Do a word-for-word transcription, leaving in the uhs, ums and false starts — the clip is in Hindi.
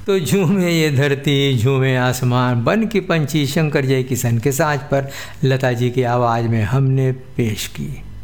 तो झूमे ये धरती झूमे आसमान, बन की पंछी शंकर जय किशन के साज पर लता जी की आवाज़ में हमने पेश की।